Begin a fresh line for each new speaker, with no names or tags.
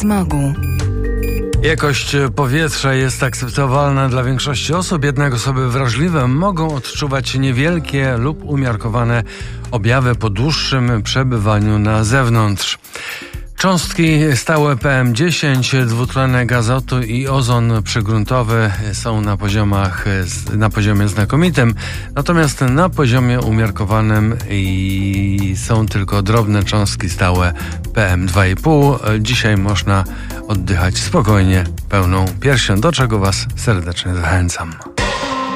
smogu.
Jakość powietrza jest akceptowalna dla większości osób, jednak osoby wrażliwe mogą odczuwać niewielkie lub umiarkowane objawy po dłuższym przebywaniu na zewnątrz. Cząstki stałe PM10, dwutlenek azotu i ozon przygruntowy są na poziomie znakomitym, natomiast na poziomie umiarkowanym są tylko drobne cząstki stałe PM2,5. Dzisiaj można oddychać spokojnie, pełną piersią, do czego Was serdecznie zachęcam.